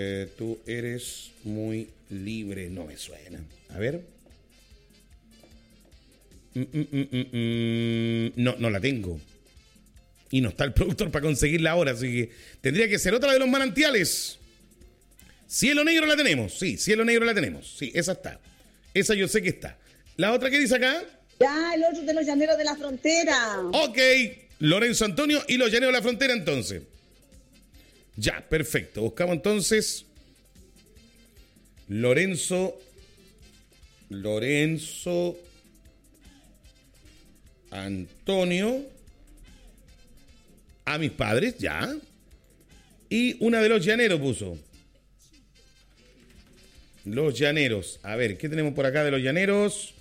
Tú eres muy libre. No me suena. A ver. No, no la tengo. Y no está el productor para conseguirla ahora, así que tendría que ser otra de los manantiales. Cielo Negro la tenemos, sí, Cielo Negro la tenemos. Sí, esa está. Esa yo sé que está. ¿La otra que dice acá? Ya, el otro de los Llaneros de la Frontera. Ok, Lorenzo Antonio y los Llaneros de la Frontera entonces. Ya, perfecto. Buscamos entonces Lorenzo Antonio a mis padres, ya. Y una de los Llaneros puso. Los Llaneros. A ver, ¿qué tenemos por acá de los Llaneros?